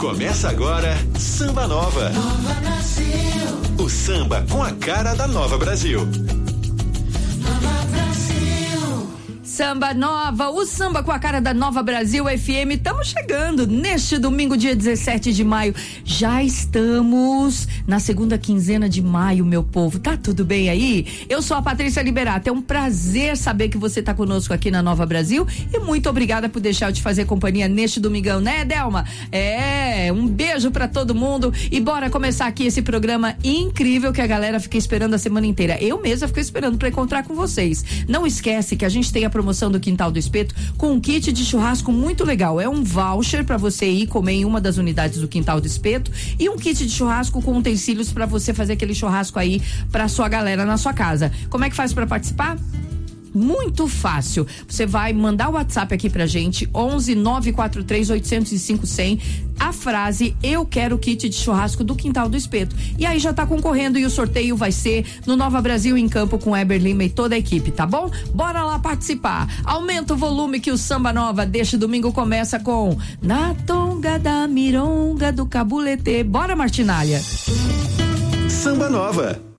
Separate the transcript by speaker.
Speaker 1: Começa agora Samba Nova. Nova Brasil. O samba com a cara da Nova Brasil.
Speaker 2: Nova Brasil.
Speaker 3: Samba Nova, o samba com a cara da Nova Brasil FM. Estamos chegando neste domingo, dia 17 de maio. Já estamos na segunda quinzena de maio, meu povo. Tá tudo bem aí? Eu sou a Patrícia Liberato. É um prazer saber que você tá conosco aqui na Nova Brasil e muito obrigada por deixar eu te fazer companhia neste domingão, né, Delma? Um beijo pra todo mundo e bora começar aqui esse programa incrível que a galera fica esperando a semana inteira. Eu mesma fico esperando pra encontrar com vocês. Não esquece que a gente tem a promoção do Quintal do Espeto com um kit de churrasco muito legal. É um voucher pra você ir comer em uma das unidades do Quintal do Espeto e um kit de churrasco com utensílios pra você fazer aquele churrasco aí pra sua galera na sua casa. Como é que faz pra participar? Muito fácil. Você vai mandar o WhatsApp aqui pra gente, 11 943 805 100, a frase "eu quero kit de churrasco do Quintal do Espeto". E aí já tá concorrendo e o sorteio vai ser no Nova Brasil em Campo com Eber Lima e toda a equipe, tá bom? Bora lá participar. Aumenta o volume que o Samba Nova deste domingo começa com Na Tonga da Mironga do Cabulete. Bora, Martinalha.
Speaker 1: Samba Nova.